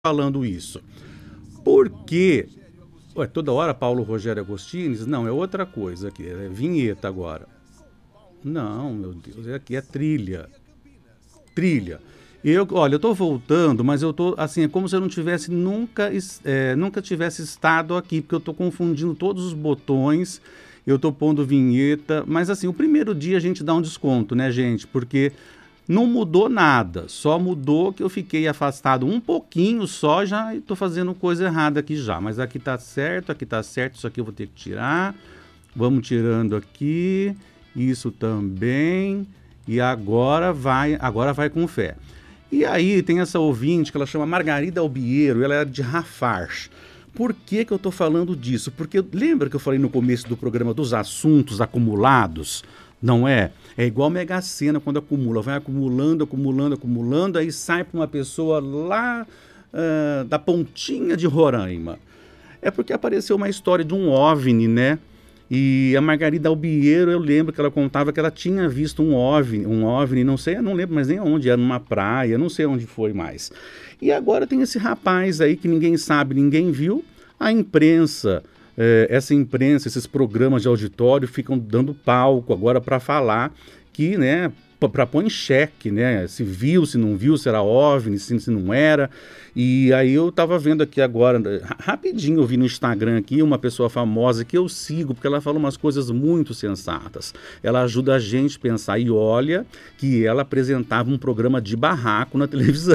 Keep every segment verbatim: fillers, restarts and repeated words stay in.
falando isso? Porque, ué, toda hora Paulo Rogério Agostini? Não, é outra coisa aqui, é vinheta agora. Não, meu Deus, aqui é trilha. Trilha. Eu, olha, eu tô voltando, mas eu tô, assim, é como se eu não tivesse nunca, é, nunca tivesse estado aqui, porque eu tô confundindo todos os botões, eu tô pondo vinheta, mas assim, o primeiro dia a gente dá um desconto, né, gente? Porque não mudou nada, só mudou que eu fiquei afastado um pouquinho só, já estou fazendo coisa errada aqui já. Mas aqui tá certo, aqui tá certo, isso aqui eu vou ter que tirar. Vamos tirando aqui, isso também. E agora vai, agora vai com fé. E aí tem essa ouvinte que ela chama Margarida Albiero, ela é de Rafars. Por que que eu estou falando disso? Porque lembra que eu falei no começo do programa dos assuntos acumulados? Não é? É igual Mega Sena quando acumula, vai acumulando, acumulando, acumulando, aí sai para uma pessoa lá uh, da pontinha de Roraima. É porque apareceu uma história de um OVNI, né? E a Margarida Albiero, eu lembro que ela contava que ela tinha visto um OVNI, um OVNI, não sei, eu não lembro mais nem onde, era numa praia, não sei onde foi mais. E agora tem esse rapaz aí que ninguém sabe, ninguém viu, a imprensa... É, essa imprensa, esses programas de auditório ficam dando palco agora para falar que, né, para pôr em xeque, né, se viu, se não viu, se era OVNI, se, se não era. E aí eu estava vendo aqui agora, rapidinho eu vi no Instagram aqui uma pessoa famosa que eu sigo, porque ela fala umas coisas muito sensatas. Ela ajuda a gente a pensar, e olha que ela apresentava um programa de barraco na televisão.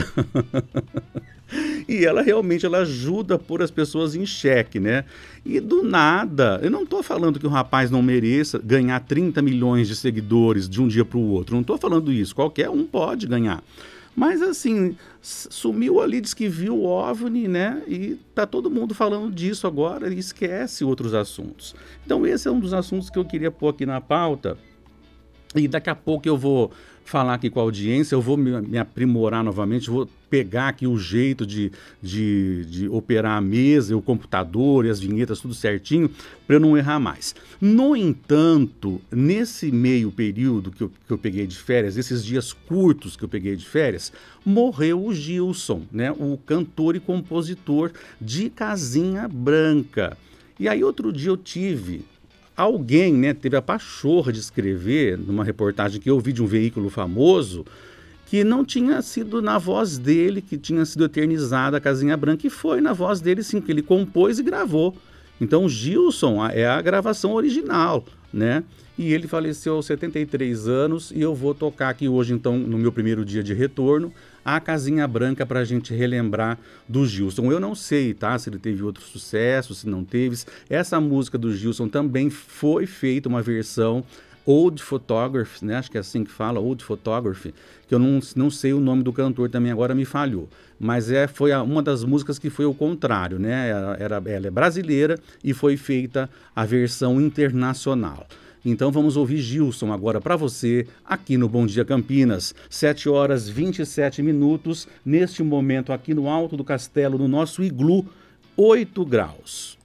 E ela realmente ela ajuda a pôr as pessoas em xeque, né? E do nada, eu não estou falando que o rapaz não mereça ganhar trinta milhões de seguidores de um dia para o outro. Não estou falando isso. Qualquer um pode ganhar. Mas assim, sumiu ali, diz que viu o OVNI, né? E tá todo mundo falando disso agora e esquece outros assuntos. Então esse é um dos assuntos que eu queria pôr aqui na pauta. E daqui a pouco eu vou falar aqui com a audiência, eu vou me, me aprimorar novamente, vou pegar aqui o jeito de, de, de operar a mesa, o computador e as vinhetas, tudo certinho, para eu não errar mais. No entanto, nesse meio período que eu, que eu peguei de férias, esses dias curtos que eu peguei de férias, morreu o Gilson, né, o cantor e compositor de Casinha Branca. E aí outro dia eu tive... Alguém, né, teve a pachorra de escrever, numa reportagem que eu vi de um veículo famoso, que não tinha sido na voz dele, que tinha sido eternizada a Casinha Branca, e foi na voz dele sim, que ele compôs e gravou. Então, Gilson é a gravação original, né? E ele faleceu aos setenta e três anos, e eu vou tocar aqui hoje, então, no meu primeiro dia de retorno, a Casinha Branca para a gente relembrar do Gilson. Eu não sei, tá? Se ele teve outro sucesso, se não teve. Essa música do Gilson também foi feita uma versão Old Photography, né? Acho que é assim que fala, Old Photography, que eu não, não sei o nome do cantor também, agora me falhou. Mas é, foi a, uma das músicas que foi o contrário, né? Era, era, ela é brasileira e foi feita a versão internacional. Então vamos ouvir Gilson agora para você, aqui no Bom Dia Campinas. sete horas e vinte e sete minutos, neste momento aqui no alto do castelo, no nosso iglu, oito graus.